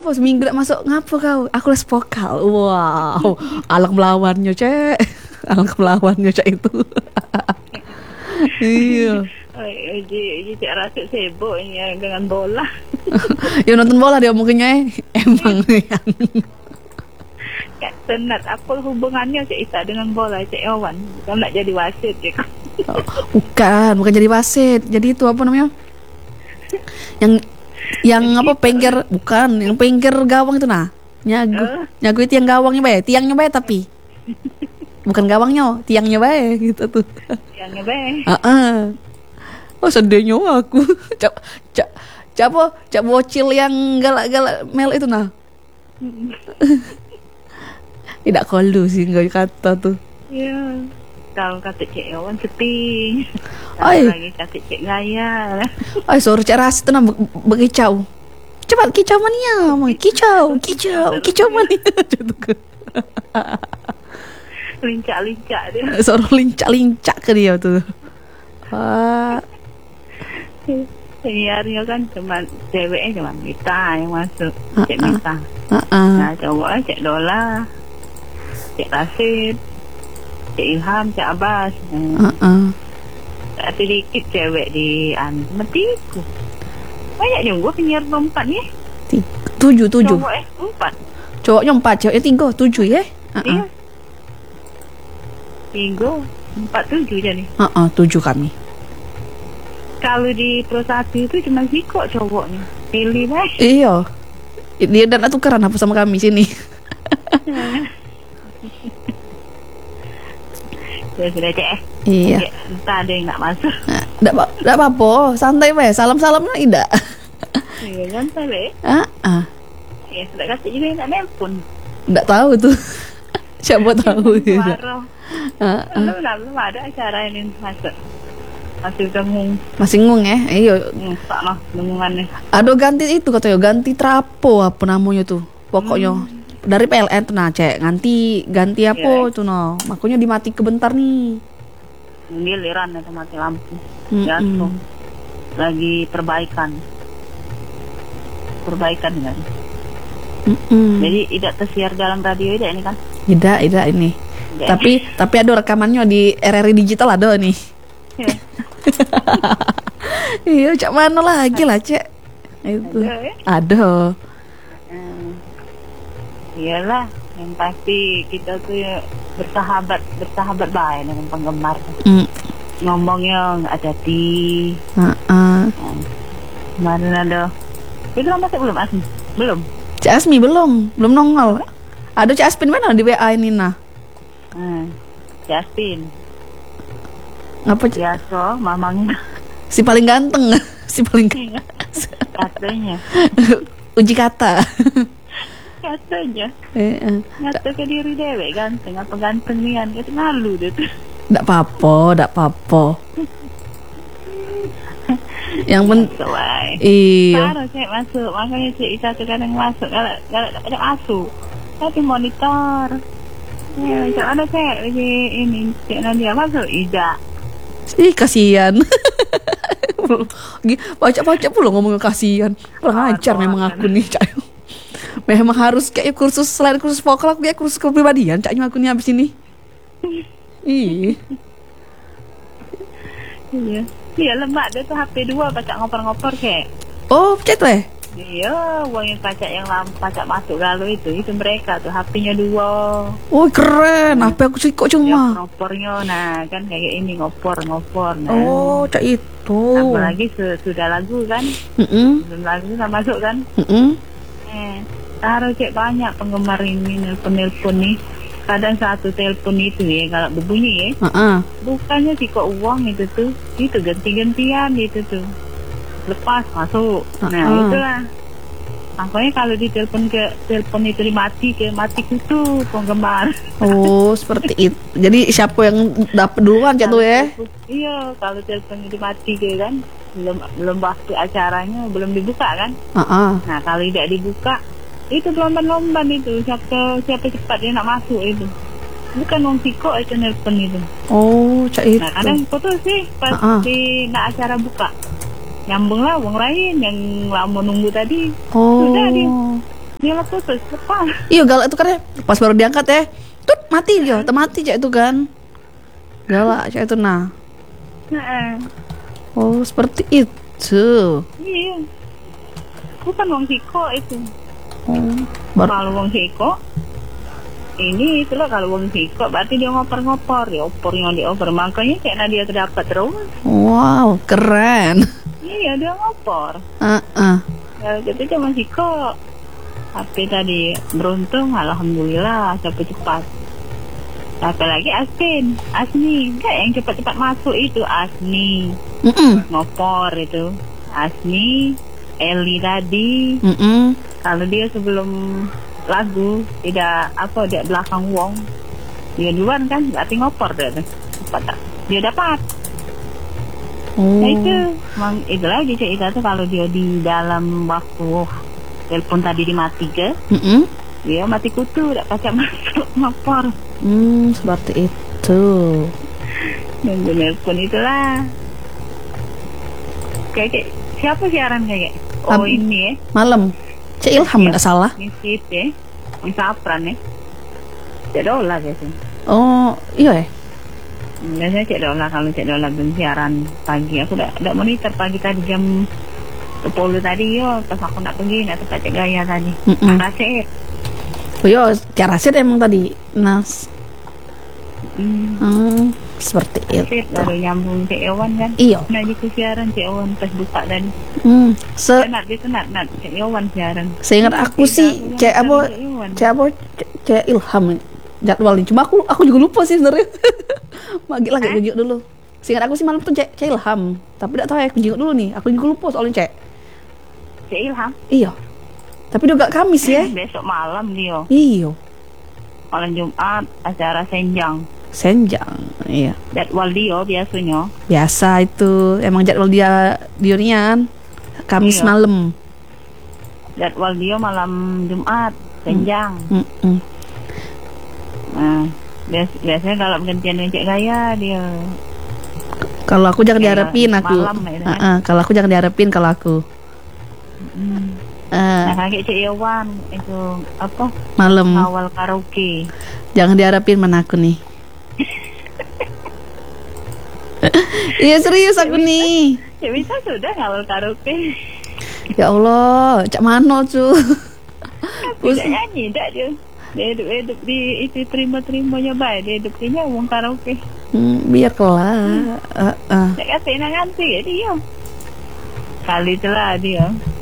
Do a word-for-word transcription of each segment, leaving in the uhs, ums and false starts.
ngapa seminggu tak masuk ngapa kau? Aku les vokal. Wow, alang melawannya cek, alang melawannya cek itu. Iya. Jadi cek rasa sibuk ini dengan bola. Ya nonton bola dia mungkinnya emang. Kak Senat, apa hubungannya Cik Isa dengan bola Cik Awan? Kau nak jadi wasit Cik? Oh, bukan, bukan jadi wasit. Jadi itu apa namanya? Yang yang apa pengker bukan, yang pengker gawang itu nah. Nyagu. Uh. Nyagu itu yang gawangnya bae, tiangnya bae tapi. Bukan gawangnya, tiangnya bae gitu tuh. Tiangnya bae. Heeh. Oh sedihnya aku. Cak cak cak apa? Cak bocil yang galak-galak mel itu nah. Tidak kolu sih enggak kata tuh. Iya. Kalau kata Cik Awan sepi. Kalau lagi kata Cik Gaya. Ay, suruh Cik Ras tenang berkicau. Cepat kicau mania, mau kicau, kicau, kicau mania. Lincak-lincak dia. Suruh lincak-lincak ke dia tuh. Wah. Seniornya kan cuma ceweknya cuma Mita yang masuk. Cik Mita. Uh-uh. Nah cowoknya Cik Dola, Cik Rasid, Cik Ilham, Cik Abbas. Uh-uh. Tapi dikit cewek di an metiku. Banyak juga penyiar empat ni. Tujuh tujuh. Cowok eh empat. Cowoknya empat, ceweknya tiga, tujuh ya? Uh-uh. Iya. Tiga, empat tujuh jadi. Uh-uh, tujuh kami. Kalau di Pro satu itu cuma Ziko cowoknya. Pilih lah. Iya. Dia dan tukeran apa sama kami sini. Ya sudah cek. Iya. Entah ada yang nak masuk. Tidak tidak apa-apa, santai weh. Salam-salamnya tidak. Iya santai weh. Ah ah. Ya sudah kasih juga yang nak nelpon. Tidak tahu tuh. Siapa tahu ya. Ah ah. Belum belum ada acara ini masuk. Masih dengung. Masih ngung ya? Iya. Tak lah dengungannya. Aduh ganti itu katanya, ganti trapo apa namanya tuh. Pokoknya hmm. dari P L N tuh nah cek ganti ganti apa yeah. Tuh no. Makanya dimati kebentar nih. Giliran atau mati lampu. Mm-mm. Jatuh. Lagi perbaikan. Perbaikan kan. Mm-mm. Jadi tidak tersiar dalam radio tidak ini kan? Tidak, tidak ini. Tidak. Tapi tapi ada rekamannya di R R I digital ada nih. Yeah. Iya, cak mana lagi lah cek itu ada, ya? Ada. Hmm. Iyalah, yang pasti kita tuh ya bersahabat bersahabat baik dengan penggemar. Mm. Ngomongnya nggak jadi. Uh-uh. Hmm. Kemarin ada. Itu masih belum Asmi? Belum. Cak Asmi belum, belum nongol. Ada Cak Aspin mana di W A ini nah? Hmm. Cak Aspin. Ngapa biasa mamangnya si paling ganteng si paling ganteng katanya uji kata katanya eh, eh. nyata ke diri dewek ganteng apa ganteng nian itu malu deh tuh ndak apa-apa ndak apa-apa yang penting iya baru cek masuk makanya cek Isa tuh kadang masuk kalau kalau ada masuk tapi monitor ya cek ada cek lagi ini cek Nadia masuk Ida. Ih kasihan. Baca-baca pula ngomongnya kasihan. Kurang ajar memang aku nih cak. Memang harus kayak kursus selain kursus vokal aku kayak kursus kepribadian caknya aku nih habis ini. Ih. Iya. Iya lemak dia tuh H P dua pacak ngopor-ngopor kayak. Oh, cek tuh. Iya, uang yang pacak yang lama pacak masuk galau itu itu mereka tuh H P-nya dua. Oh keren, H P aku sih kok cuma. Ya, ngopornya, nah kan kayak ini ngopor-ngopor. Nah. Oh, cak itu. Apalagi sudah lagu kan, mm-mm. belum lagu nggak masuk kan. Mm-mm. Eh, taruh cek banyak penggemar ini nelpon-nelpon nih. Kadang satu telepon itu ya kalau berbunyi ya, uh-uh. bukannya sih kok uang itu tuh, itu ganti-gantian itu tuh. Lepas masuk. Nah, uh-uh. itulah. Makanya kalau di telepon ke telepon itu dimati ke mati itu penggemar. Oh, seperti itu. Jadi siapa yang dapat duluan jatuh ya? Iya, kalau telepon itu mati ke kan belum belum waktu acaranya belum dibuka kan? Uh-uh. Nah, kalau tidak dibuka itu lomban-lomban itu siapa siapa cepat dia nak masuk itu. Bukan wong siko itu telepon itu. Oh, cak itu. Nah, kadang putus sih pas uh-uh. di nak acara buka. Nyambung lah wong lain yang lama nunggu tadi. Oh. Sudah dia. Dia putus, lepas. Iya galak itu karena pas baru diangkat ya, tut mati dia, mati cek itu kan. Galak cek itu nah. Heeh. Oh seperti itu. Iya. Bukan wong siko itu. Oh, baru Kalau wong siko ini itulah kalau wong siko berarti dia ngoper-ngoper, dia opornya dioper, makanya kayak Nadia terdapat terus. wow keren. Iya dia ngopor. Ah ah. Ya itu cuma siko. Tapi tadi beruntung, alhamdulillah cepat-cepat. Apalagi Asmin, Asmi, enggak yang cepat-cepat masuk itu Asmi, Mm-mm. ngopor itu Asmi, Eli tadi. Mm-mm. Kalau dia sebelum lagu tidak apa dia belakang wong, dia duluan kan, berarti ngopor dia tuh. Cepat tak? Dia dapat. Oh. Nah itu, memang itu lagi cerita tuh kalau dia di dalam waktu telepon tadi dimati ke, Mm-mm. dia mati kutu, tak pacak masuk ngopor. Hmm, seperti itu. Nunggu nelpon itulah. Kayak, kayak siapa siaran kayak? Oh Ab- ini ya, Malam. Cek Ilham enggak salah. Misis ya, yang sapran ya. Cek Dola biasanya. Oh, iya ya. Biasanya Cek Dola, kalau Cek Dola belum siaran pagi. Aku udah, udah monitor pagi tadi jam sepuluh tadi yo, pas aku nak pergi nak tempat Cek Gaya tadi. Mm-mm. Rasid. Oh, iya, Tiara Rasid emang tadi. Nas. Hmm. Hmm, seperti Rasid itu. baru nyambung Cek Ewan kan. Iya. Nah gitu siaran Cek Ewan pas buka tadi. Hmm, se Senat dia senat, nat Cek Ewan siaran. seingat aku sih cek apa cek apa cek, cek Ilham jadwalnya. Cuma aku aku juga lupa sih sebenarnya. Magi lagi aku jenguk dulu. Seingat aku sih malam tuh cek cek Ilham. Tapi tidak tahu ya aku jenguk dulu nih. Aku juga lupa soalnya cek. Cek Ilham. Iya. Tapi juga Kamis ya. Besok malam dia. Iya. Malam Jumat acara senjang. Senjang. Iya. Jadwal dia biasanya. Biasa itu emang jadwal dia dionian Kamis Iya. malam. Jadwal dia malam Jumat senjang. Mm-mm. Nah, bias- biasanya kalau gantian dengan Cek Gaya dia. Kalau aku jangan Kayak diharapin aku. malam gitu kan. Uh-uh, kalau aku jangan diharapin kalau aku. Hmm. Uh, Nah kakek Cek Ewan itu apa? malam. Awal karaoke. Jangan diharapin mana aku nih. Iya serius aku nih. Ya bisa sudah ngawal karaoke. Ya Allah, cak mano cu. Tidak nyanyi, tidak dia. Dia hidup-hidup di itu terima-terimanya baik. Dia hidup dia ngomong karaoke. Hmm, biar kelar. Uh, uh. Saya kasih nanti ya dia. Kali itulah dia.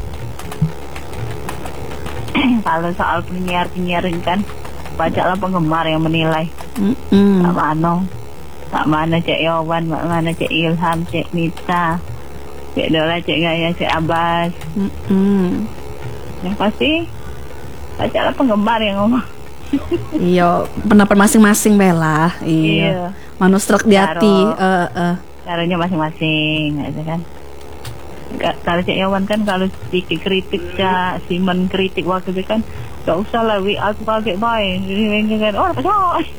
Kalau soal penyiar-penyiarin kan, bacalah penggemar yang menilai. Mm-mm. Tak mana, tak mana Cek Yowan, tak mana Cek Ilham, Cek Nita, Cek Dola, Cek Gaya, Cek Abbas. Mm-mm. Yang pasti bacalah penggemar yang ngomong. Iya, pendapat masing-masing Bella. Iya. Iya. Manuskrip di hati. Karo- Uh, uh. Caranya masing-masing, gitu kan. Gak, kalau Cek Yawan kan kalau sedikit kritik Cak Simen kritik waktu itu kan gak usah lah W A tuh pakai baik jadi kan oh apa sih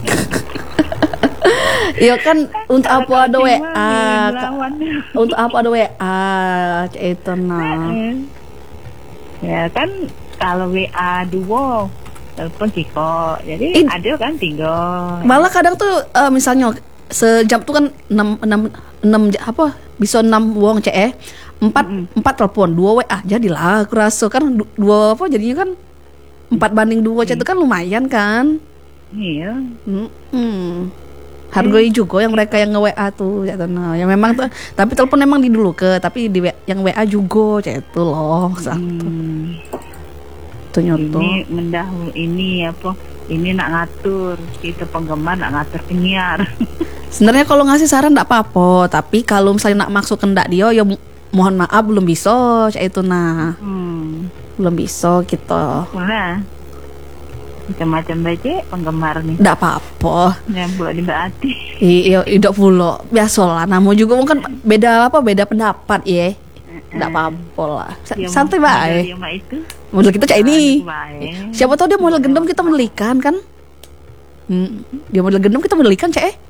Iya kan untuk Kalau apa ada kalau W A? Simen Ka- lawan. Untuk apa ada W A? Cek itu nah. Ya kan kalau W A duo telepon Ciko jadi In- ada kan tiga Malah kadang tuh eh, misalnya sejam tuh kan enam enam enam apa bisa enam wong cek eh empat empat telepon dua W A jadilah aku rasa kan du- dua apa jadinya kan empat banding dua cek itu kan lumayan kan. iya Hmm. Hargai juga yang mereka yang nge W A tuh ya nah yang memang tuh tapi telepon memang di dulu ke tapi di W- yang W A juga cek itu loh satu hmm. tuh nyoto. Ini mendahulu ini apa? Ini nak ngatur kita penggemar nak ngatur penyiar. Sebenarnya kalau ngasih saran enggak apa-apa, tapi kalau misalnya nak maksud kendak dia ya mo- mohon maaf belum bisa cak itu nah. Hmm. Belum bisa kita. Nah, macam-macam baca penggemar nih. Enggak apa-apa. Yang buat dibaati. Iya, hidup pula. Biasalah, namun juga mungkin beda apa beda pendapat ya. Enggak apa-apa lah. Sa- Dia Santai mau- bae. Dia mah itu. Model kita cak ini. Baik. Siapa tahu dia model gendam kita modelikan kan? Hmm, dia model gendam kita modelikan cak eh.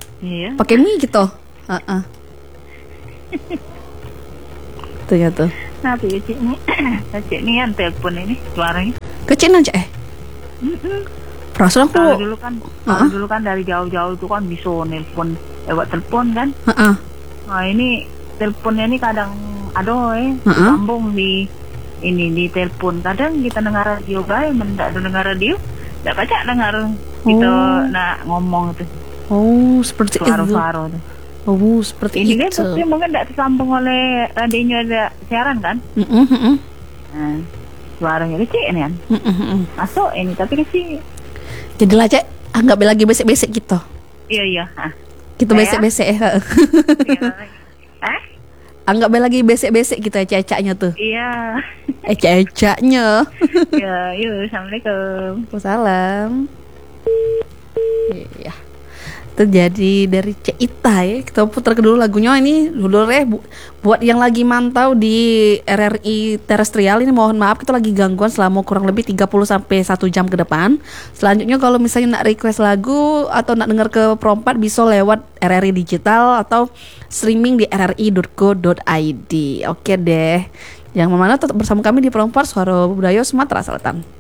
Iya. Pakai mie gitu. Heeh. Tuh ya tuh. Kenapa ya Cik ini? Cik ini yang telepon ini suaranya. Kecil aja eh. Mm-mm. Perasaan Kalau aku. dulu kan, Uh-uh. kalau dulu kan dari jauh-jauh itu kan bisa nelpon lewat telepon kan. Heeh. Nah ini teleponnya ini kadang aduh eh Uh-uh. sambung di ini di telepon. Kadang kita dengar radio guys, mendak dengar radio, tidak baca dengar kita Oh. nak ngomong itu Oh, seperti itu. suara-suara itu. Oh, seperti Ini kan itu. pasti mungkin tidak tersambung oleh radionya ada siaran kan? Mm-mm, mm-mm. Nah, suaranya kecil ini kan. Mm-mm, mm-mm. Masuk ini tapi kecil. Jadi lah cek, anggap lagi besek-besek gitu. Iya iya. Ah. Gitu Saya? besek-besek eh. Iya. Hah? Anggap lagi besek-besek gitu ya cecaknya tuh. Iya. Eh cecaknya. Ya, yuk, assalamualaikum. Salam. Iya. Itu jadi dari Cek Ita ya. Kita putar ke dulu lagunya ini dulu ya bu, buat yang lagi mantau di R R I terestrial ini mohon maaf kita lagi gangguan selama kurang lebih tiga puluh sampai satu jam ke depan. Selanjutnya kalau misalnya nak request lagu atau nak dengar ke Perompat bisa lewat R R I digital atau streaming di r r i dot co dot i d. Oke deh. Yang mana tetap bersama kami di Perompat Suara Budaya Sumatera Selatan.